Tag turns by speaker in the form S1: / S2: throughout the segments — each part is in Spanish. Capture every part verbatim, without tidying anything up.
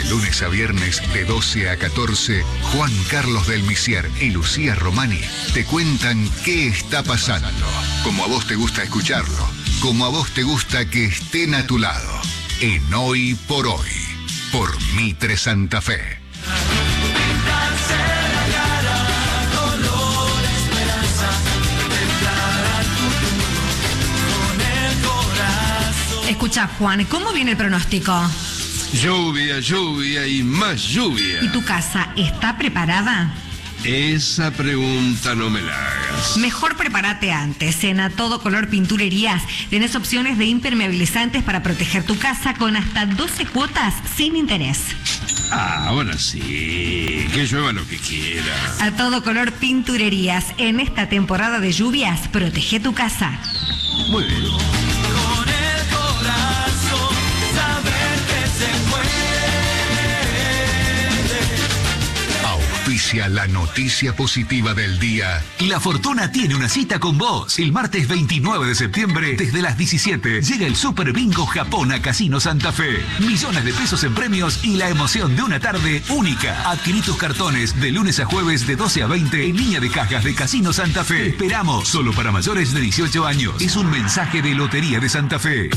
S1: lunes a viernes de doce a catorce, Juan Carlos del Misier y Lucía Romani te cuentan qué está pasando, como a vos te gusta escucharlo, como a vos te gusta que estén a tu lado. En Hoy por Hoy, por Mitre Santa Fe.
S2: Escucha, Juan, ¿cómo viene el pronóstico?
S3: Lluvia, lluvia y más lluvia.
S2: ¿Y tu casa está preparada?
S3: Esa pregunta no me la hagas.
S2: Mejor prepárate antes. En A Todo Color Pinturerías tenés opciones de impermeabilizantes para proteger tu casa con hasta doce cuotas sin interés.
S3: Ah, ahora sí, que llueva lo que quiera.
S2: A Todo Color Pinturerías, en esta temporada de lluvias, protege tu casa.
S3: Muy bien.
S4: Con el corazón, saber que se puede.
S1: Auspicia la noticia positiva del día.
S5: La Fortuna tiene una cita con vos. El martes veintinueve de septiembre, desde las diecisiete, llega el Super Bingo Japón a Casino Santa Fe. Millones de pesos en premios y la emoción de una tarde única. Adquirí tus cartones de lunes a jueves de doce a veinte en línea de cajas de Casino Santa Fe. Te esperamos, solo para mayores de dieciocho años. Es un mensaje de Lotería de Santa Fe.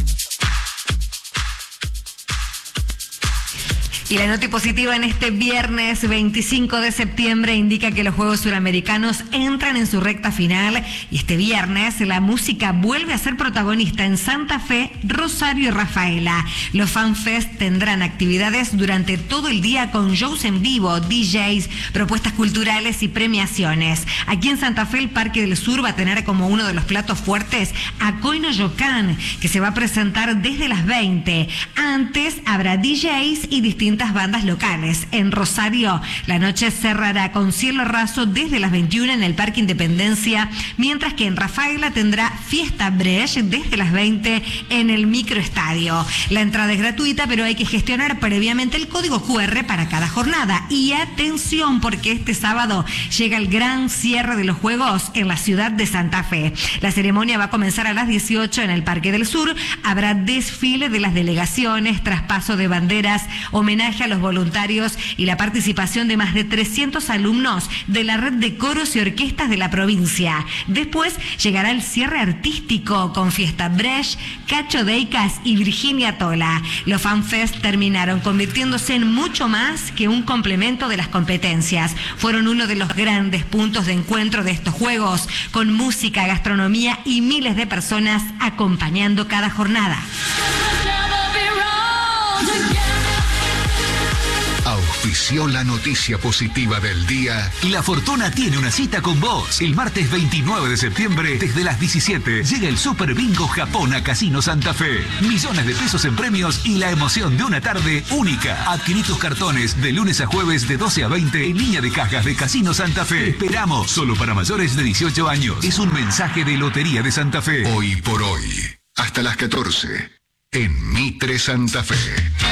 S2: Y la nota positiva en este viernes veinticinco de septiembre indica que los Juegos Suramericanos entran en su recta final y este viernes la música vuelve a ser protagonista en Santa Fe, Rosario y Rafaela. Los FanFest tendrán actividades durante todo el día con shows en vivo, D Js, propuestas culturales y premiaciones. Aquí en Santa Fe el Parque del Sur va a tener como uno de los platos fuertes a Coino Yocan, que se va a presentar desde las veinte. Antes habrá D Js y distintas bandas locales. En Rosario, la noche cerrará con cielo raso desde las veintiuna en el Parque Independencia, mientras que en Rafaela tendrá fiesta Breche desde las veinte en el microestadio. La entrada es gratuita, pero hay que gestionar previamente el código Q R para cada jornada. Y atención, porque este sábado llega el gran cierre de los Juegos en la ciudad de Santa Fe. La ceremonia va a comenzar a las dieciocho en el Parque del Sur. Habrá desfile de las delegaciones, traspaso de banderas, homenaje a los voluntarios y la participación de más de trescientos alumnos de la red de coros y orquestas de la provincia. Después llegará el cierre artístico con Fiesta Breche, Cacho Deicas y Virginia Tola. Los FanFest terminaron convirtiéndose en mucho más que un complemento de las competencias. Fueron uno de los grandes puntos de encuentro de estos Juegos, con música, gastronomía y miles de personas acompañando cada jornada.
S1: Auspició la noticia positiva del día.
S5: La Fortuna tiene una cita con vos. El martes veintinueve de septiembre, desde las diecisiete, llega el Super Bingo Japón a Casino Santa Fe. Millones de pesos en premios y la emoción de una tarde única. Adquirí tus cartones de lunes a jueves de doce a veinte en línea de cajas de Casino Santa Fe. Te esperamos, solo para mayores de dieciocho años. Es un mensaje de Lotería de Santa Fe.
S1: Hoy por hoy, hasta las catorce, en Mitre Santa Fe.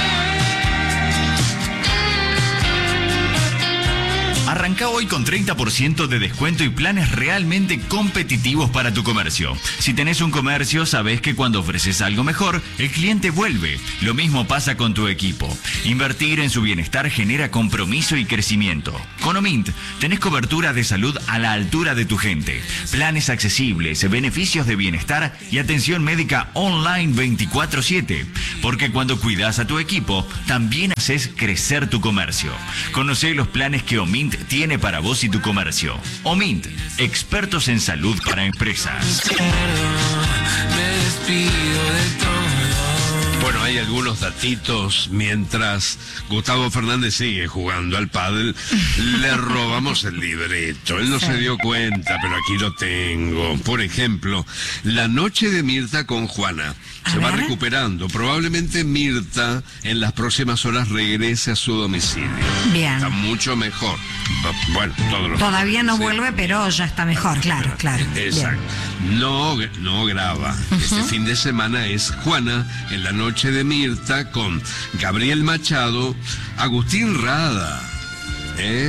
S6: Arranca hoy con treinta por ciento de descuento y planes realmente competitivos para tu comercio. Si tenés un comercio, sabés que cuando ofreces algo mejor, el cliente vuelve. Lo mismo pasa con tu equipo. Invertir en su bienestar genera compromiso y crecimiento. Con Omint, tenés cobertura de salud a la altura de tu gente. Planes accesibles, beneficios de bienestar y atención médica online veinticuatro siete. Porque cuando cuidás a tu equipo, también haces crecer tu comercio. Conocé los planes que Omint tiene para vos y tu comercio. Omint, expertos en salud para empresas.
S4: Me despido de todo.
S3: Bueno, hay algunos datitos. Mientras Gustavo Fernández sigue jugando al pádel, le robamos el libreto. Él no se dio cuenta, pero aquí lo tengo. Por ejemplo, la noche de Mirta con Juana.
S2: A
S3: Se va
S2: ver.
S3: recuperando. Probablemente Mirta en las próximas horas regrese a su domicilio.
S2: Bien.
S3: Está mucho mejor. Bueno, todos los
S2: Todavía no
S3: sí.
S2: vuelve, pero ya está mejor, claro, claro.
S3: Exacto. No, no graba. Uh-huh. Este fin de semana es Juana en la noche de Mirta con Gabriel Machado, Agustín Rada, ¿eh?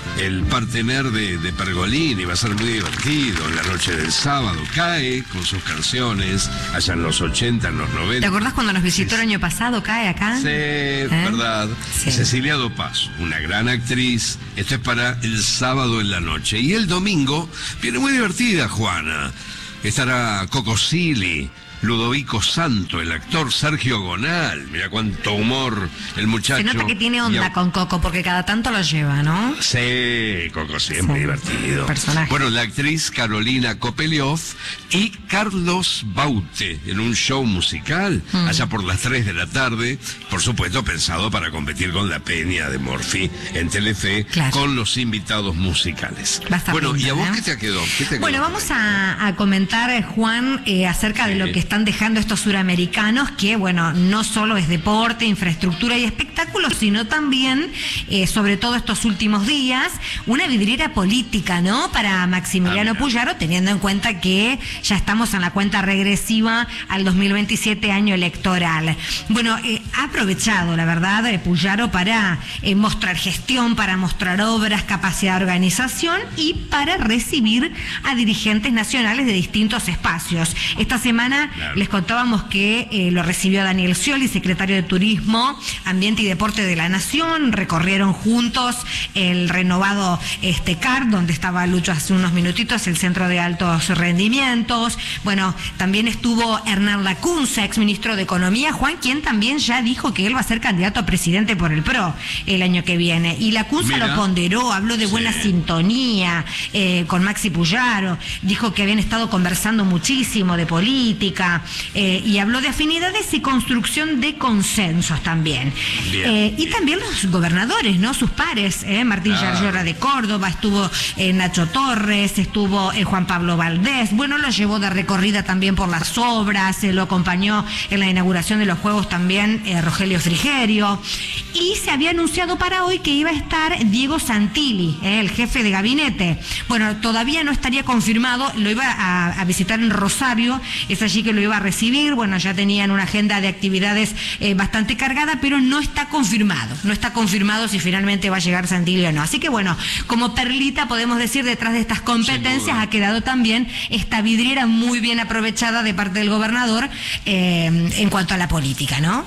S3: el partener de, de Pergolini, va a ser muy divertido en la noche del sábado. Cae con sus canciones, allá en los ochenta, en los noventa.
S2: ¿Te acordás cuando nos visitó el año pasado? ¿Cae acá?
S3: Sí,
S2: ¿Eh?
S3: verdad.
S2: Sí.
S3: Cecilia Dopazo, una gran actriz. Esto es para el sábado en la noche. Y el domingo viene muy divertida, Juana. Estará Coco Silly, Ludovico Santo, el actor Sergio Gonal. Mira cuánto humor el muchacho.
S2: Se nota que tiene onda
S3: a...
S2: con Coco, porque cada tanto lo lleva, ¿no?
S3: Sí, Coco siempre
S2: Sí,
S3: divertido.
S2: personaje.
S3: Bueno, la actriz Carolina Kopeliov y Carlos Baute en un show musical, mm. allá por las tres de la tarde, por supuesto pensado para competir con la Peña de Morphy en Telefe, claro, con los invitados musicales. Bueno, lindo, ¿y a vos, ¿eh? qué te quedó? ¿Qué te
S2: bueno,
S3: quedó?
S2: vamos a, a comentar, Juan, eh, acerca sí. de lo que están dejando estos suramericanos, que bueno, no solo es deporte, infraestructura y espectáculos, sino también, eh, sobre todo estos últimos días, una vidriera política, ¿no? Para Maximiliano ah, Puyaro, teniendo en cuenta que ya estamos en la cuenta regresiva al dos mil veintisiete, año electoral. Bueno, eh, ha aprovechado, la verdad, eh, Puyaro para eh, mostrar gestión, para mostrar obras, capacidad de organización y para recibir a dirigentes nacionales de distintos espacios. Esta semana claro. les contábamos que eh, lo recibió Daniel Scioli, secretario de Turismo, Ambiente y Deporte de la Nación. Recorrieron juntos el renovado este C A R, donde estaba Lucho hace unos minutitos, el Centro de Altos Rendimientos. Bueno, también estuvo Hernán Lacunza, exministro de Economía, Juan, quien también ya dijo que él va a ser candidato a presidente por el P R O el año que viene. Y Lacunza Mira. lo ponderó, habló de buena sí. sintonía eh, con Maxi Puyaro, dijo que habían estado conversando muchísimo de política, eh, y habló de afinidades y construcción de consensos también. Eh, y también los gobernadores, ¿no? Sus pares, eh, Martín ah. Yarlora de Córdoba, estuvo eh, Nacho Torres, estuvo eh, Juan Pablo Valdés, bueno, lo llevó de recorrida también por las obras, eh, lo acompañó en la inauguración de los Juegos también eh, Rogelio Frigerio, y se había anunciado para hoy que iba a estar Diego Santilli, eh, el jefe de gabinete. Bueno, todavía no estaría confirmado, lo iba a, a visitar en Rosario, es allí que lo iba a recibir. Bueno, ya tenían una agenda de actividades eh, bastante cargada, pero no está confirmado, no está confirmado si finalmente va a llegar Santilli o no. Así que bueno, como perlita podemos decir, detrás de estas competencias ha quedado también esta vidriera muy bien aprovechada de parte del gobernador eh, en cuanto a la política, ¿no?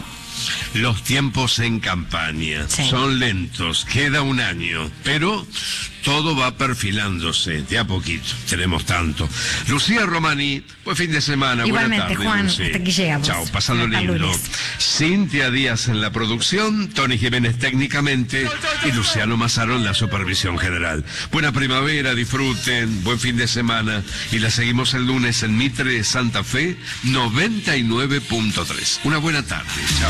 S3: Los tiempos en campaña sí. son lentos, queda un año, pero todo va perfilándose de a poquito. Tenemos tanto. Lucía Romani, buen fin de semana.
S2: Igualmente,
S3: buena tarde,
S2: Juan,
S3: Lucy.
S2: hasta aquí llegamos.
S3: Chao, pasando lindo. Lunes. Cintia Díaz en la producción, Tony Jiménez técnicamente y Luciano Mazaro en la supervisión general. Buena primavera, disfruten, buen fin de semana y la seguimos el lunes en Mitre, Santa Fe, noventa y nueve punto tres. Una buena tarde. Chao.